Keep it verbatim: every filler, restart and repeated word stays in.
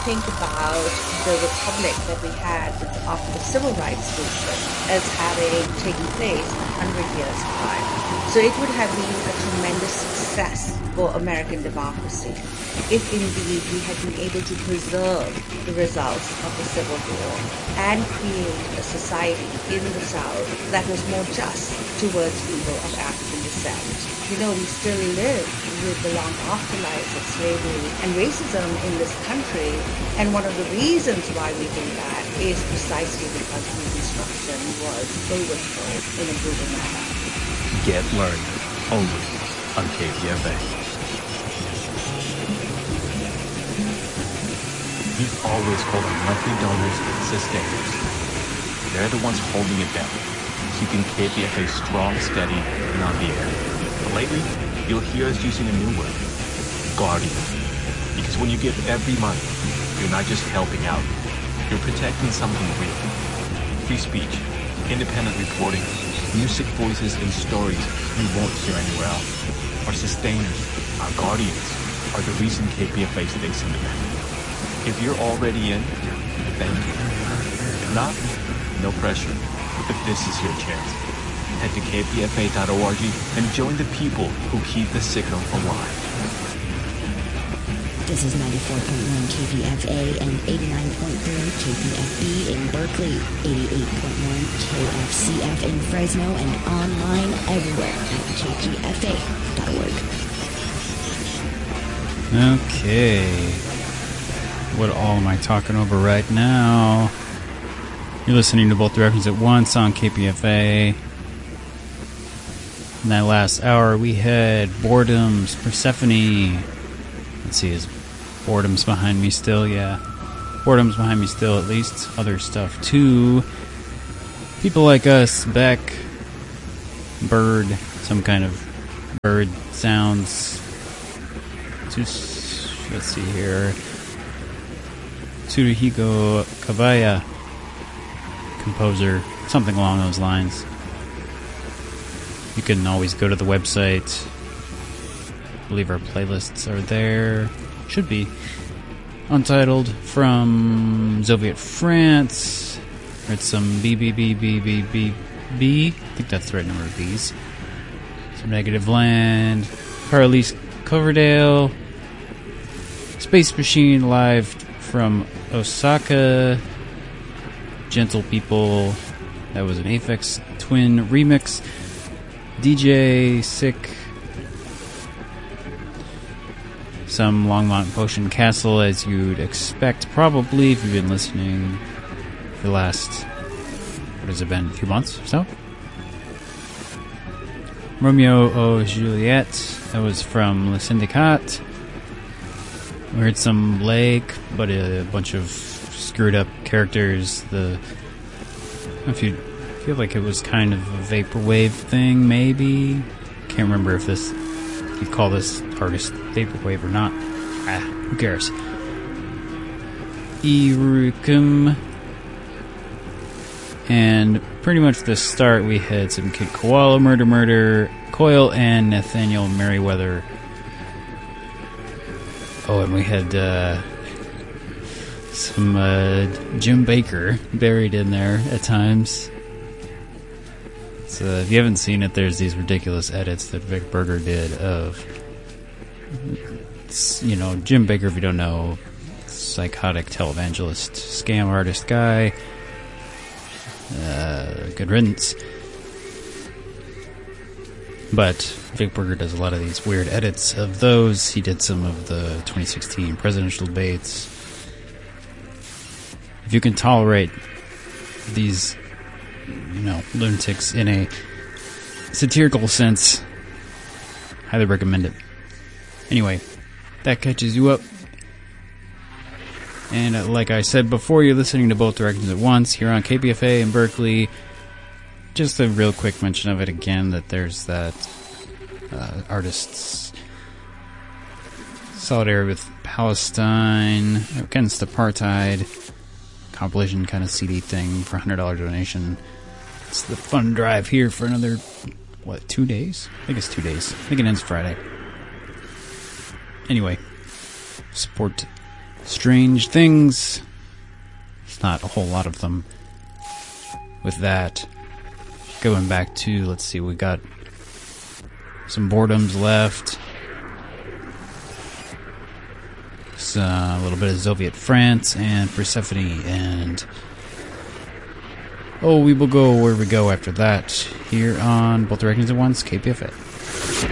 think about the republic that we had after the civil rights movement as having taken place a hundred years prior. So it would have been a tremendous success for American democracy if indeed we had been able to preserve the results of the Civil War and create a society in the South that was more just towards people of African descent. You know, we still live with the long afterlives of slavery and racism in this country, and one of the reasons why we do that is precisely because Reconstruction was overthrown in a brutal manner. Get learned only on K P F A. We've always called our monthly donors sustainers. They're the ones holding it down, keeping K P F A strong, steady, and on the air. But lately, you'll hear us using a new word, guardian. Because when you give every month, you're not just helping out, you're protecting something real. Free speech, independent reporting, music, voices, and stories you won't hear anywhere else. Our sustainers, our guardians, are the reason K P F A stays independent. If you're already in, thank you. If not, no pressure, but this is your chance. Head to k p f a dot org and join the people who keep the signal alive. This is ninety-four point one K P F A and eighty-nine point three K P F B in Berkeley, eighty-eight point one K F C F in Fresno, and online everywhere at k p f a dot org. Okay. What all am I talking over right now? You're listening to Both Directions at Once on K P F A. In that last hour, we had Boredom's Persephone. Let's see, is Boredom's behind me still? Yeah. Boredom's behind me still, at least. Other stuff, too. People Like Us, Beck, Bird, some kind of bird sounds. Let's see here. Tsuruhiko Kabaya, composer, something along those lines. You can always go to the website. I believe our playlists are there. Should be. Untitled from Soviet France. Heard some B B B B B B B. I think that's the right number of B's. Some Negative Land. Carlise Coverdale. Space Machine live from Osaka. Gentle People. That was an Aphex Twin remix. D J Sick. Some Longmont Potion Castle, as you'd expect, probably, if you've been listening for the last, what has it been, a few months or so? Romeo au Juliet, that was from Le Syndicat. We heard some Blake, but a bunch of screwed up characters. The, I don't know if you feel like it was kind of a vaporwave thing, maybe. Can't remember if this, if you call this artist vaporwave or not. Ah, who cares? Irukum. And pretty much the start, we had some Kid Koala, Murder Murder, Coil, and Nathaniel Merriweather. Oh, and we had uh, some uh, Jim Baker buried in there at times. So if you haven't seen it, there's these ridiculous edits that Vic Berger did of, you know, Jim Baker, if you don't know, psychotic televangelist, scam artist guy. Uh, good riddance. But Vic Berger does a lot of these weird edits of those. He did some of the twenty sixteen presidential debates. If you can tolerate these, you know, lunatics in a satirical sense, highly recommend it. Anyway, that catches you up. And uh, like I said before, you're listening to Both Directions at Once here on K P F A in Berkeley. Just a real quick mention of it again, that there's that uh, artist's solidarity with Palestine against apartheid compilation kind of C D thing for a one hundred dollars donation. It's the fund drive here for another, what, two days? I think it's two days. I think it ends Friday. Anyway, support strange things. It's not a whole lot of them. With that, going back to, let's see, we got some boredoms left. So, a little bit of Soviet France and Persephone, and oh, we will go where we go after that, here on Both Directions at Once, K P F A.